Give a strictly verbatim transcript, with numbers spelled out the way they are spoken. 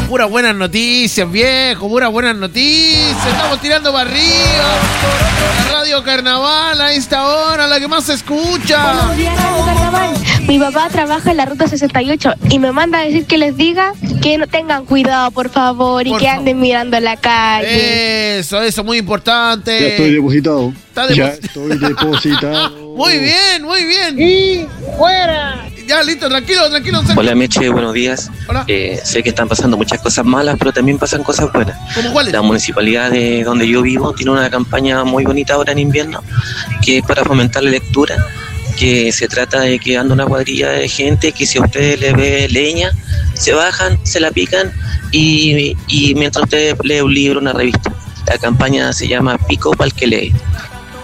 puras buenas noticias, viejo, puras buenas noticias. Estamos tirando para arriba. La Radio Carnaval a esta hora, la que más se escucha. Buenos días, Radio Carnaval. Mi papá trabaja en la ruta sesenta y ocho y me manda a decir que les diga que no tengan cuidado, por favor, y Por que favor. anden mirando la calle. Eso, eso, muy importante. Ya estoy depositado. Está Ya depos- estoy depositado. Muy bien, muy bien. Y fuera. Ya, listo, tranquilo, tranquilo. Sergio. Hola Meche, buenos días. Hola. Eh, sé que están pasando muchas cosas malas, pero también pasan cosas buenas. ¿Cómo cuáles? La municipalidad de donde yo vivo tiene una campaña muy bonita ahora en invierno, que es para fomentar la lectura, que se trata de que anda una cuadrilla de gente que si a ustedes le ve leña, se bajan, se la pican y, y mientras usted lee un libro, una revista. La campaña se llama Pico pa'l que lee.